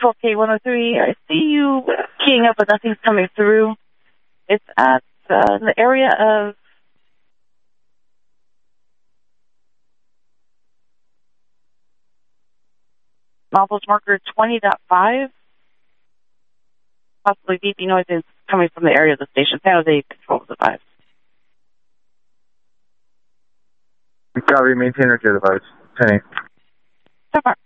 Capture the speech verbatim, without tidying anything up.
twelve K one oh three. I see you keying up, but nothing's coming through. It's at uh, the area of Novel's marker twenty point five. Possibly beeping noises coming from the area of the station. San Jose controls the five. Copy, maintain or get the five. ten eight. So far.